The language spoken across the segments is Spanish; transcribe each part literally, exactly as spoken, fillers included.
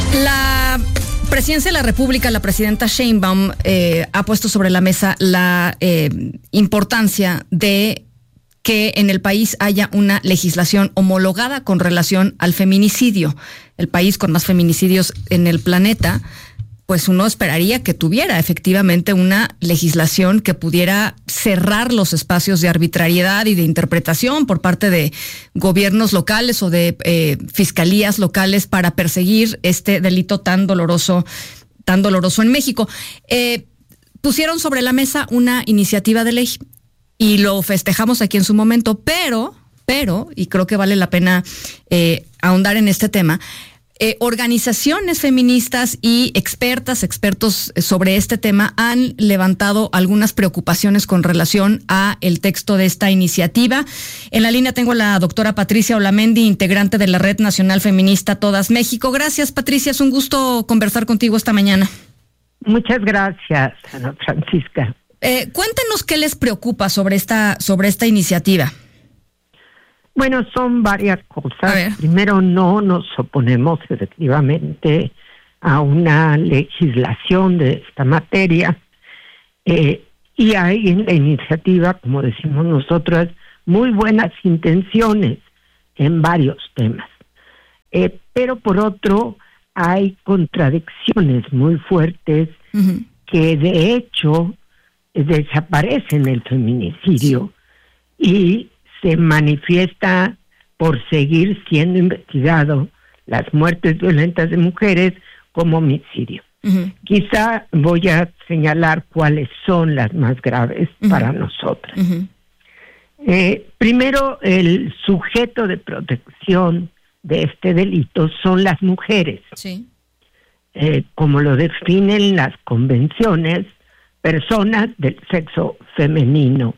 La Presidencia de la República, la presidenta Sheinbaum, eh, ha puesto sobre la mesa la eh, importancia de que en el país haya una legislación homologada con relación al feminicidio. El país con más feminicidios en el planeta, pues uno esperaría que tuviera efectivamente una legislación que pudiera cerrar los espacios de arbitrariedad y de interpretación por parte de gobiernos locales o de eh, fiscalías locales para perseguir este delito tan doloroso, tan doloroso en México. Eh, pusieron sobre la mesa una iniciativa de ley y lo festejamos aquí en su momento, pero, pero, y creo que vale la pena eh, ahondar en este tema. Eh, organizaciones feministas y expertas, expertos sobre este tema han levantado algunas preocupaciones con relación a el texto de esta iniciativa. En la línea tengo a la doctora Patricia Olamendi, integrante de la Red Nacional Feminista Todas México. Gracias, Patricia, es un gusto conversar contigo esta mañana. Muchas gracias, Ana Francisca. Eh, cuéntenos qué les preocupa sobre esta, sobre esta iniciativa. Bueno, son varias cosas. Primero, no nos oponemos efectivamente a una legislación de esta materia. Eh, y hay en la iniciativa, como decimos nosotras, muy buenas intenciones en varios temas. Eh, pero por otro, hay contradicciones muy fuertes uh-huh. que de hecho desaparecen el feminicidio y se manifiesta por seguir siendo investigado las muertes violentas de mujeres como homicidio. Uh-huh. Quizá voy a señalar cuáles son las más graves uh-huh. para nosotras. Uh-huh. Eh, primero, el sujeto de protección de este delito son las mujeres. Sí. Eh, como lo definen las convenciones, personas del sexo femenino.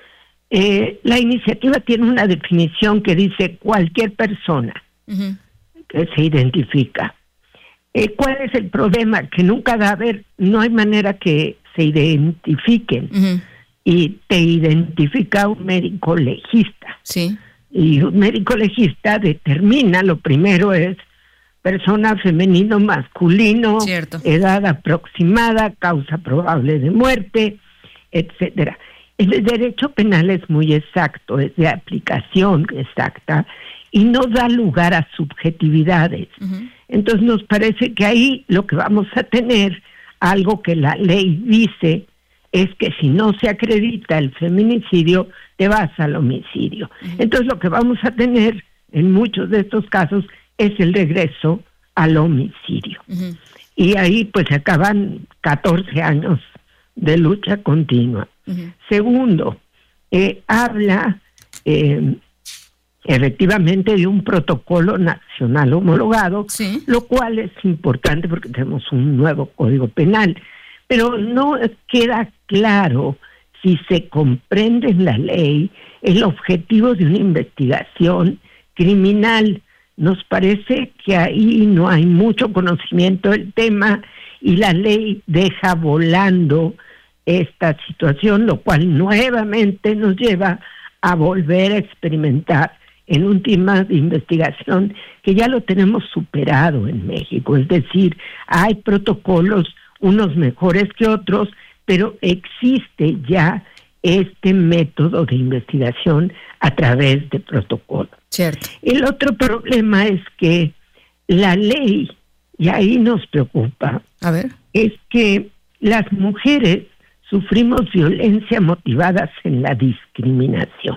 Eh, la iniciativa tiene una definición que dice cualquier persona uh-huh. que se identifica. Eh, ¿Cuál es el problema? Que nunca va a haber, no hay manera que se identifiquen. Uh-huh. Y te identifica un médico legista. Sí. Y un médico legista determina, lo primero es persona femenino, masculino, cierto. Edad aproximada, causa probable de muerte, etcétera. El derecho penal es muy exacto, es de aplicación exacta y no da lugar a subjetividades. Uh-huh. Entonces nos parece que ahí lo que vamos a tener, algo que la ley dice, es que si no se acredita el feminicidio, te vas al homicidio. Uh-huh. Entonces lo que vamos a tener en muchos de estos casos es el regreso al homicidio. Uh-huh. Y ahí pues acaban catorce años de lucha continua. Uh-huh. Segundo, eh, habla eh, efectivamente de un protocolo nacional homologado, sí. lo cual es importante porque tenemos un nuevo código penal, pero no queda claro si se comprende en la ley el objetivo de una investigación criminal. Nos parece que ahí no hay mucho conocimiento del tema y la ley deja volando esta situación, lo cual nuevamente nos lleva a volver a experimentar en un tema de investigación que ya lo tenemos superado en México. Es decir, hay protocolos, unos mejores que otros, pero existe ya este método de investigación a través de protocolos. Cierto. El otro problema es que la ley, y ahí nos preocupa, a ver, es que las mujeres sufrimos violencia motivadas en la discriminación.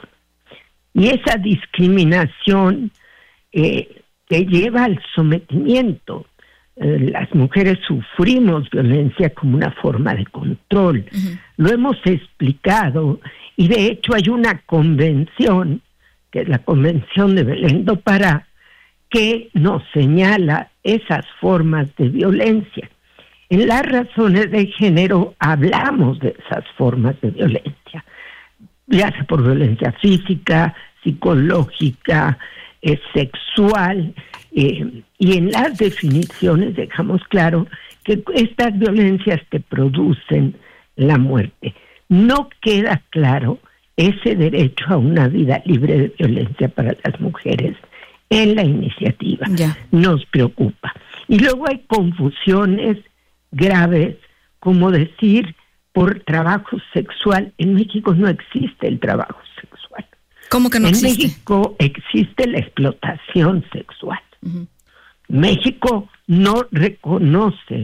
Y esa discriminación eh, te lleva al sometimiento. Eh, las mujeres sufrimos violencia como una forma de control. Uh-huh. Lo hemos explicado y de hecho hay una convención, que es la Convención de Belén do Pará, que nos señala esas formas de violencia. En las razones de género hablamos de esas formas de violencia, ya sea por violencia física, psicológica, eh, sexual, eh, y en las definiciones dejamos claro que estas violencias te producen la muerte. No queda claro ese derecho a una vida libre de violencia para las mujeres en la iniciativa. Ya. Nos preocupa. Y luego hay confusiones graves, como decir por trabajo sexual. En México no existe el trabajo sexual. ¿Cómo que no en existe? En México existe la explotación sexual. Uh-huh. México no reconoce,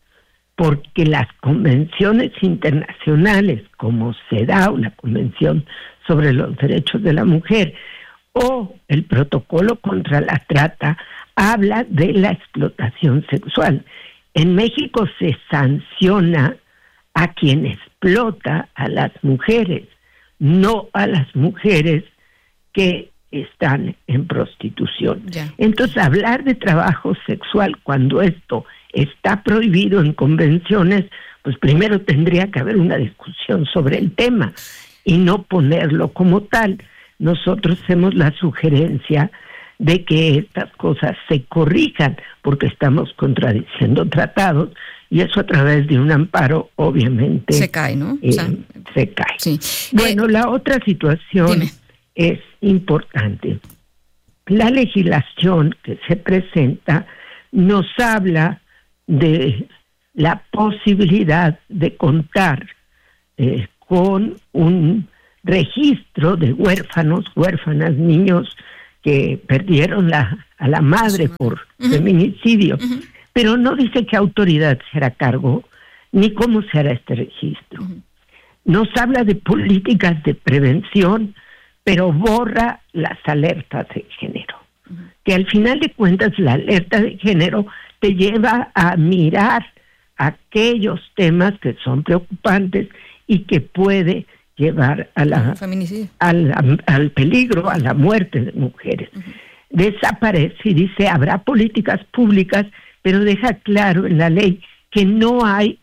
porque las convenciones internacionales, como CEDAW, la Convención sobre los Derechos de la Mujer, o el Protocolo contra la Trata, habla de la explotación sexual. En México se sanciona a quien explota a las mujeres, no a las mujeres que están en prostitución. Yeah. Entonces, hablar de trabajo sexual cuando esto está prohibido en convenciones, pues primero tendría que haber una discusión sobre el tema y no ponerlo como tal. Nosotros hacemos la sugerencia de que estas cosas se corrijan, porque estamos contradiciendo tratados, y eso a través de un amparo, obviamente, se cae, ¿no? Eh, o sea, se cae. Sí. Bueno, eh, la otra situación dime. es importante. La legislación que se presenta nos habla de la posibilidad de contar eh, con un registro de huérfanos, huérfanas, niños que perdieron la, a la madre por uh-huh. feminicidio, uh-huh. pero no dice qué autoridad se hará cargo, ni cómo se hará este registro. Uh-huh. Nos habla de políticas de prevención, pero borra las alertas de género, uh-huh. que al final de cuentas la alerta de género te lleva a mirar aquellos temas que son preocupantes y que puede llevar a la, al, al peligro, a la muerte de mujeres. Uh-huh. Desaparece y dice, habrá políticas públicas, pero deja claro en la ley que no hay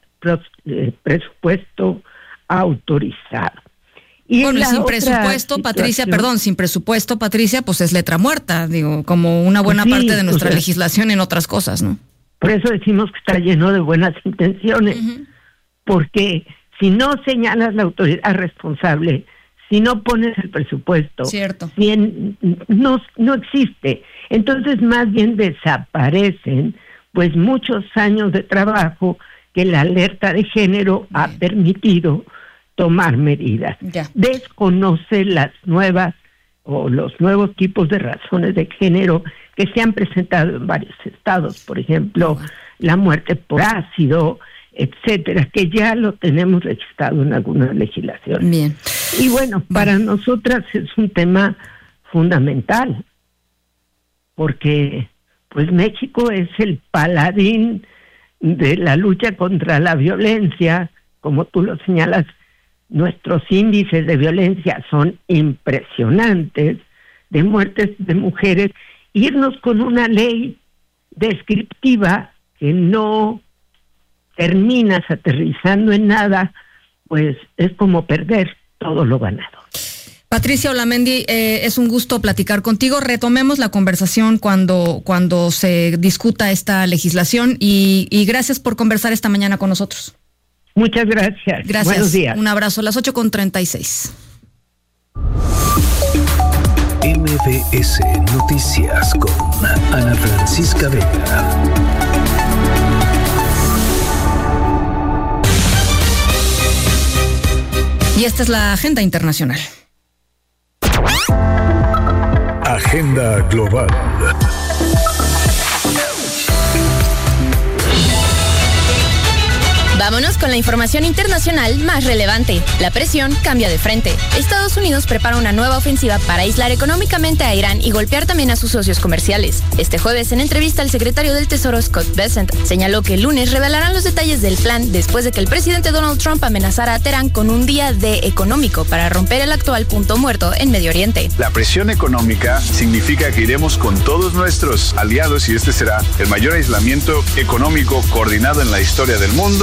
presupuesto autorizado. Y bueno, y sin presupuesto, Patricia, perdón, sin presupuesto, Patricia, pues es letra muerta, digo, como una buena sí, parte de nuestra o sea, legislación en otras cosas, ¿no? Por eso decimos que está lleno de buenas intenciones, uh-huh. porque si no señalas la autoridad responsable, si no pones el presupuesto, cierto, si en, no, no existe. Entonces más bien desaparecen pues muchos años de trabajo que la alerta de género Bien. ha permitido tomar medidas. Ya. Desconoce las nuevas o los nuevos tipos de razones de género que se han presentado en varios estados, por ejemplo, bueno. la muerte por ácido, etcétera, que ya lo tenemos registrado en algunas legislaciones. Bien. Y bueno, para bueno. nosotras es un tema fundamental, porque pues México es el paladín de la lucha contra la violencia, como tú lo señalas. Nuestros índices de violencia son impresionantes, de muertes de mujeres. Irnos con una ley descriptiva que no terminas aterrizando en nada, pues es como perder todo lo ganado. Patricia Olamendi, eh, es un gusto platicar contigo. Retomemos la conversación cuando, cuando se discuta esta legislación y, y gracias por conversar esta mañana con nosotros. Muchas gracias. Gracias. Buenos días. Un abrazo. A las ocho con treinta y seis. M B S Noticias con Ana Francisca Vega. Y esta es la agenda internacional. Agenda global. Vámonos con la información internacional más relevante. La presión cambia de frente. Estados Unidos prepara una nueva ofensiva para aislar económicamente a Irán y golpear también a sus socios comerciales. Este jueves, en entrevista, el secretario del Tesoro, Scott Bessent, señaló que el lunes revelarán los detalles del plan después de que el presidente Donald Trump amenazara a Teherán con un día D económico para romper el actual punto muerto en Medio Oriente. La presión económica significa que iremos con todos nuestros aliados y este será el mayor aislamiento económico coordinado en la historia del mundo y les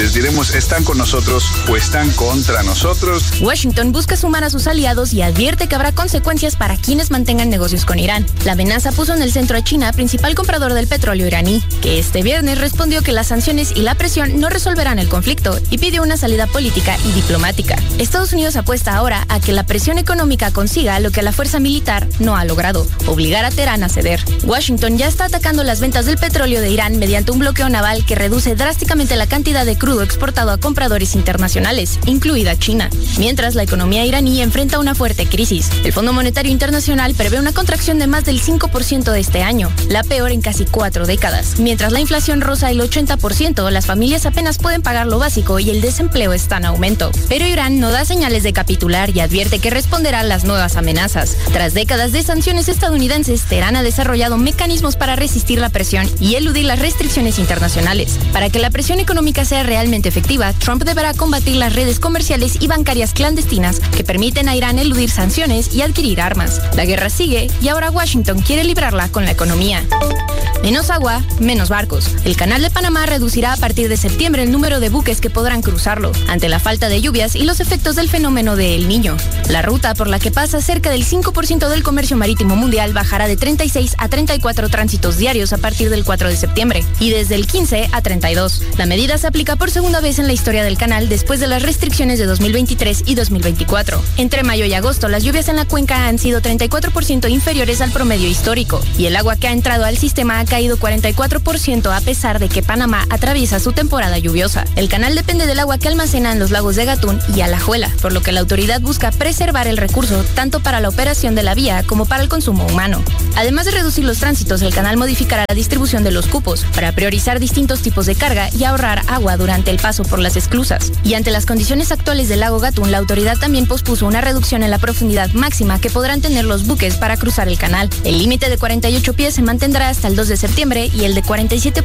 les diremos están con nosotros o están contra nosotros. Washington busca sumar a sus aliados y advierte que habrá consecuencias para quienes mantengan negocios con Irán. La amenaza puso en el centro a China, principal comprador del petróleo iraní, que este viernes respondió que las sanciones y la presión no resolverán el conflicto y pidió una salida política y diplomática. Estados Unidos apuesta ahora a que la presión económica consiga lo que la fuerza militar no ha logrado, obligar a Teherán a ceder. Washington ya está atacando las ventas del petróleo de Irán mediante un bloqueo naval que reduce drásticamente la cantidad de crudo exportado a compradores internacionales, incluida China. Mientras, la economía iraní enfrenta una fuerte crisis. El Fondo Monetario Internacional prevé una contracción de más del cinco por ciento de este año, la peor en casi cuatro décadas. Mientras la inflación roza el ochenta por ciento, las familias apenas pueden pagar lo básico y el desempleo está en aumento. Pero Irán no da señales de capitular y advierte que responderá a las nuevas amenazas. Tras décadas de sanciones estadounidenses, Teherán ha desarrollado mecanismos para resistir la presión y eludir las restricciones internacionales. Para que la presión económica sea realmente efectiva, Trump deberá combatir las redes comerciales y bancarias clandestinas que permiten a Irán eludir sanciones y adquirir armas. La guerra sigue y ahora Washington quiere librarla con la economía. Menos agua, menos barcos. El Canal de Panamá reducirá a partir de septiembre el número de buques que podrán cruzarlo, ante la falta de lluvias y los efectos del fenómeno de El Niño. La ruta por la que pasa cerca del cinco por ciento del comercio marítimo mundial bajará de treinta y seis a treinta y cuatro tránsitos diarios a partir del cuatro de septiembre y desde el quince a treinta y dos. La medida se aplica por segunda vez en la historia del canal después de las restricciones de dos mil veintitrés y dos mil veinticuatro. Entre mayo y agosto, las lluvias en la cuenca han sido treinta y cuatro por ciento inferiores al promedio histórico y el agua que ha entrado al sistema ha caído cuarenta y cuatro por ciento a pesar de que Panamá atraviesa su temporada lluviosa. El canal depende del agua que almacena en los lagos de Gatún y Alajuela, por lo que la autoridad busca preservar el recurso tanto para la operación de la vía como para el consumo humano. Además de reducir los tránsitos, el canal modificará la distribución de los cupos para priorizar distintos tipos de carga y ahorrar agua durante el paso por las esclusas. Y ante las condiciones actuales del lago Gatún, la autoridad también pospuso una reducción en la profundidad máxima que podrán tener los buques para cruzar el canal. El límite de cuarenta y ocho pies se mantendrá hasta el dos de septiembre y el de cuarenta y siete